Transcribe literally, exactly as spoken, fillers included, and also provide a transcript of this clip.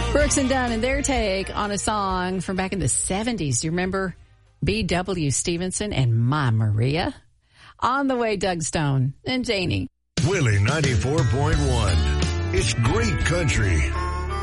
Brooks and Dunn and their take on a song from back in the seventies. Do you remember B W Stevenson and My Maria? On the way, Doug Stone and Janie. Willie ninety-four point one. It's great country.